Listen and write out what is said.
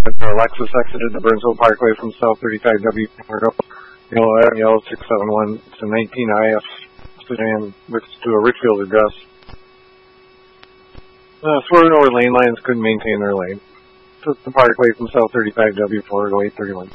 Lexus exited the Burnsville Parkway from South 35W yellow 671. It's a 19 IF sedan with to a Richfield address. Swerving over lane lines, couldn't maintain their lane. Took the Parkway from South 35W forward to 831.